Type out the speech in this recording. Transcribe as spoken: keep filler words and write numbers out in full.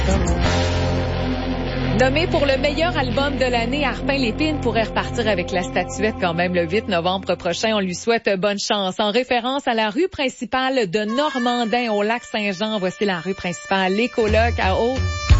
Nommé pour le meilleur album de l'année, Harpin-Lépine pourrait repartir avec la statuette quand même le huit novembre prochain. On lui souhaite bonne chance. En référence à la rue principale de Normandin au Lac-Saint-Jean, voici la rue principale, les colocs à Haut.